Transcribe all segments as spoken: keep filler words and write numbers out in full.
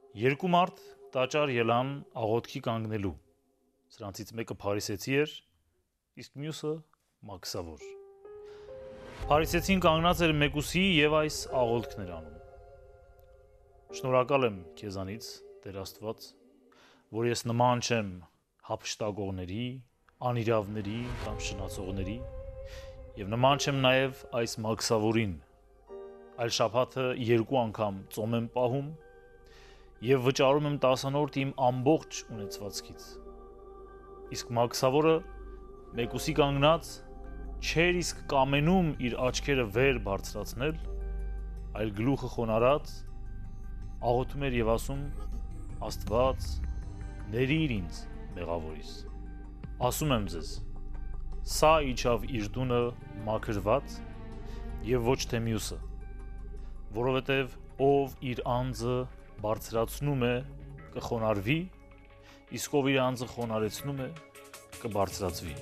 Երկու մարդ տաճար ելան աղոթքի կանգնելու, սրանցից մեկը փարիսեցի էր, իսկ մյուսը մաքսավոր։ Փարիսեցին կանգնած էր մեկուսի և այս աղոթքն էր անում. Շնորհակալ եմ քեզանից, Տեր Աստված, որ ես նման չեմ հափշտակողների, անիրավների կամ շնացողների, և նման չեմ նաև այս մաքսավորին, այլ շաբաթը երկու անգամ ծոմ եմ պահում և վճարում եմ տասանորդ իմ ամբողջ ունեցվածքից։ Իսկ մաքսավորը մեկուսի կանգնած չէր իսկ կամենում իր աչքերը վեր բարձրացնել, այլ գլուխը խոնարհած աղոթում էր և ասում. Աստված, ներիր ինձ մեղավորիս։ Ասում եմ ձեզ, սա իջավ իր տունը մաքրված և ոչ թե մյուսը, որովհետև ով իր անձը բարձրացնում է, կխոնարհվի, իսկ ով իր անձը խոնարհեցնում է, կբարձրացվի։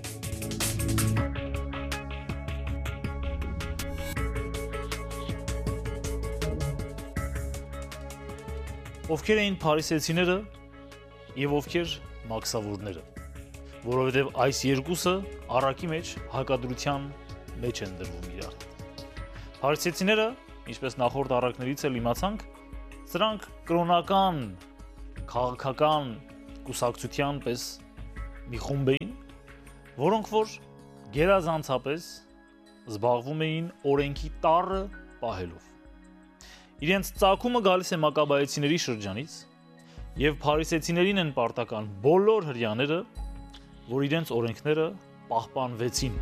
Ովքեր էին փարիսեցիները և ովքեր մաքսավորները, որովհետև այս երկուսը առակի մեջ հակադրության մեջ են դրվում իրար հետ։ Փարիսեցիները, ինչպես նախորդ առակներից էլ իմացանք, սրանք կրոնական, քաղաքական կուսակցության պես մի խումբ էին, որոնք որ գերազանցապես զբաղվում էին օրենքի տառը պահելով։ Իրենց ծագումը գալիս է մակաբայեցիների շրջանից և փարիսեցիներին են պարտական բոլոր հրեաները, որ իրենց օրենքները պահպանվեցին։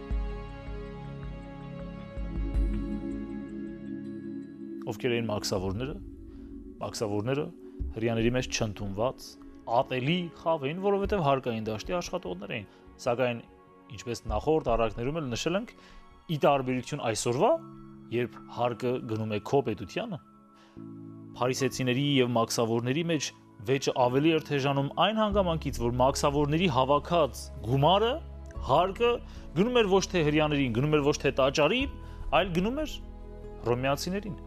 Ովքեր էին մաքսավորները, մաքսավորները հրեաների մեջ չընդունված ատելի խավ էին, որովհետև հարկային դաշտի աշխատողներ էին, սակայն ինչպես նախորդ առակներում էլ նշել ենք, ի տարբերություն այսօրվա, երբ հարկը գնում է քո պետությանը, փարիսեցիների և մաքսավորների մեջ վեճը ավելի էր թեժանում այն հանգամանքից, որ մաքսավորների հավաքած գումարը, հարկը գնում էր ոչ թե հրեաներին, գնում էր ոչ թե տաճարին, այլ գնում էր հռոմեացիներին։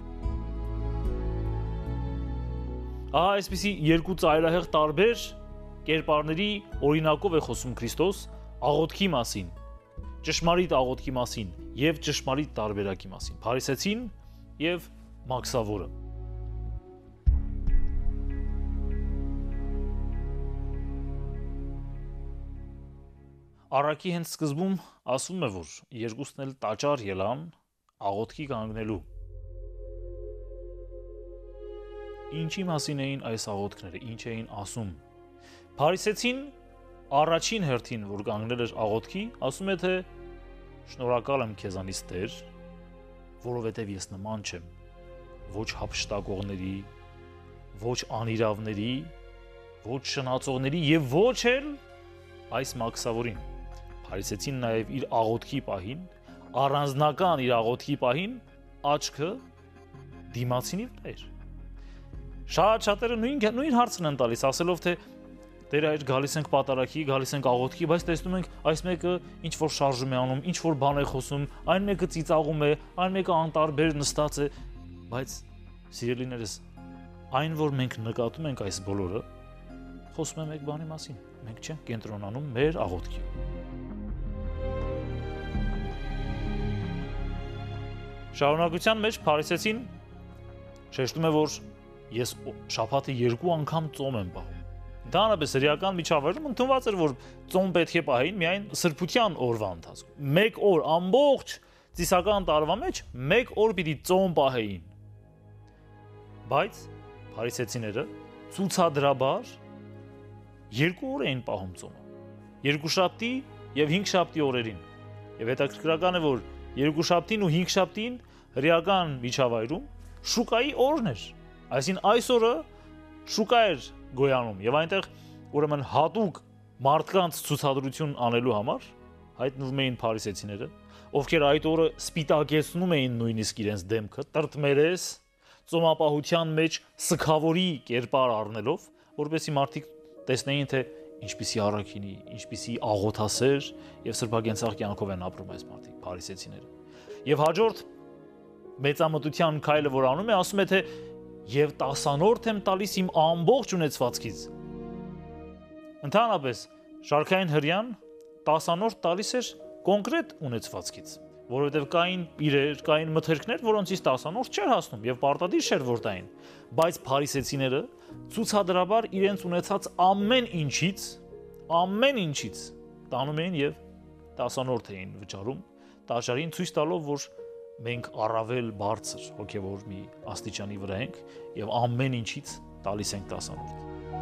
Ահա այսպիսի երկու ծայրահեղ տարբեր կերպարների օրինակով է խոսում Քրիստոս աղոթքի մասին, ճշմարիտ աղոթքի մասին և ճշմարիտ տարբերակի մասին, փարիսեցին և մաքսավորը։ Առակի հենց սկզբում ասվում է, որ երկուսն էլ տաճար ելան աղոթքի կանգնելու։ Ինչի մասին էին այս աղոթքները, ինչ էին ասում։ Փարիսեցին առաջին հերթին, որ կանգնել էր աղոթքի, ասում է, թե շնորհակալ եմ քեզանից, Տեր, որովհետև ես նման չեմ ոչ հափշտակողների, ոչ անիրավների, ոչ շնացողների և ոչ էլ այս մաքսավորին։ Փարիսեցին նաև իր աղոթքի պահին, առանձնական իր աղոթքի պահին աչքը դիմացինի վրա էր։ Շատ շատերը նույն, նույն հարցն են տալիս, ասելով, թե Տեր այր գալիս ենք պատարագի, գալիս ենք աղոթքի, բայց տեսնում ենք այս մեկը ինչ որ շարժում է անում, ինչ որ բան է խոսում, այն մեկը ծիծաղում է, այն մեկը անտարբեր նստած է, բայց սիրելիներս, այն որ մենք նկատում ենք այս բոլորը, խոսում է մեկ բանի մասին, մենք չենք կենտրոնանում մեր աղոթքի։ Շարունակության մեջ փարիսեցին շեշտում է, որ ես շաբաթը երկու անգամ ծոմ եմ պահում։ Ընդհանրապես հրեական միջավայրում ընդունված էր, որ ծոմ պետք է պահեին միայն սրբության օրվա ընթացքում։ Մեկ օր ամբողջ ծիսական տարվա մեջ մեկ օր պիտի ծոմ պահեին։ Բայց փարիսեցիները ցուցադրաբար երկու օր էին պահում ծոմը։ Երկուշաբթի եւ հինգշաբթի օրերին։ Եվ հետաքրքրական է, որ երկուշաբթին ու հինգշաբթին հրեական միջավայրում շուկայի օրն էր։ Այսինքն այս օրը շուկա էր գոյանում եւ այնտեղ ուրեմն հատուկ մարդկանց ցուցադրություն անելու համար հայտնվում էին փարիսեցիները, ովքեր այդ օրը սպիտակեցնում էին նույնիսկ իրենց դեմքը, տրտմերես, ծոմապահության մեջ սքավորի կերպար առնելով, որպեսզի մարդիկ տեսնեին, թե ինչպիսի առաքինի, ինչպիսի աղոթասեր եւ սրբագենցաղ կյանքով են ապրում այս մարդիկ, փարիսեցիները։ Եվ հաջորդ մեծամտության քայլը, որ անում է, ասում է, թե եւ տասանորդ եմ տալիս իմ ամբողջ ունեցվածքից։ Ընդհանրապես Շարքային հրյան տասանորդ տալիս էր կոնկրետ ունեցվածքից, որովհետև կային իրեր, կային մթերքներ, որոնցից տասանորդ չէր հասնում եւ պարտադիր չէր որ տային, բայց փարիսեցիները ցուցադրաբար իրենց ունեցած ամեն ինչից, ամեն ինչից տանում էին եւ տասանորդ էին վճարում, տաճարին ցույց տալով, որ մենք առավել բարձր հոգեվոր մի աստիճանի վրա ենք եւ ամեն ինչից տալիս ենք տասանորդ։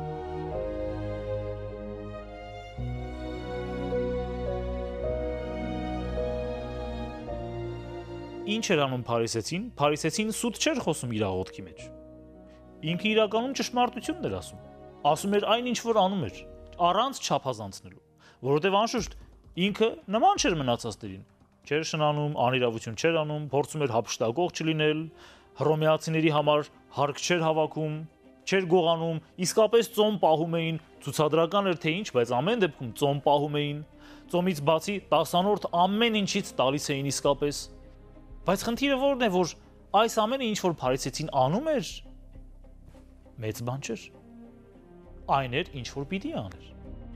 Ինչ էր անում փարիսեցին։ Փարիսեցին սուտ չէր խոսում իր աղոթքի մեջ։ Ինքը իրականում ճշմարտությունն էր ասում։ Ասում էր այն ինչ որ անում էր, առանց չափազանցնելու, որովհետև անշուշտ ինքը նման չէր մնացածներին։ Չէր շնանում, անիրավություն չէր անում, փորձում էր հափշտակող չլինել, հռոմեացիների համար հարկ չէր հավաքում, չէր գողանում, իսկապես ծոմ պահում էին, ցուցադրական էր թե ինչ, բայց ամեն դեպքում ծոմ պահում էին, ծոմից բացի տասանորդ ամեն ինչից տալիս էին իսկապես։ Բայց խնդիրը որն է, որ այս ամենը ինչ որ փարիսեցին անում էր, մեծ բան չէր։ Այն էր ինչ որ պիտի աներ։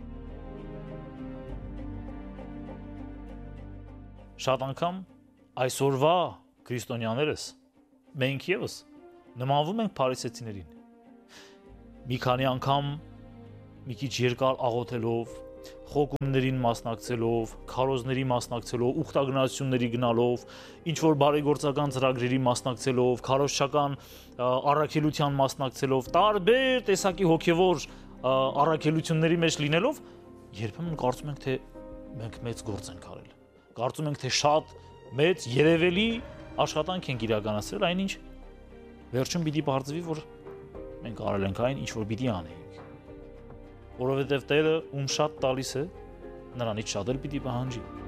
Շատ անգամ այսօրվա քրիստոնյաներս մենք եւս նմանվում ենք փարիսեցիներին։ Մի քանի անգամ մի քիչ երկար աղոթելով, խոկումներին մասնակցելով, քարոզների մասնակցելով, ուխտագնացությունների գնալով, ինչ որ բարեգործական ծրագրերի մասնակցելով, քարոզչական առաքելության մասնակցելով, տարբեր տեսակի հոգևոր առաքելությունների մեջ լինելով, երբեմն կարծում ենք, թե մենք մեծ գործ ենք արել։ Կարծում ենք, թե շատ մեծ երևելի աշխատանք ենք իրականացրել, այնինչ վերջում պիտի բարձվի, որ մենք արել ենք այն, ինչ որ պիտի անեինք։ Որովհետև Տերը ում շատ տալիս է, նրանից շատ էլ պիտի պահանջի։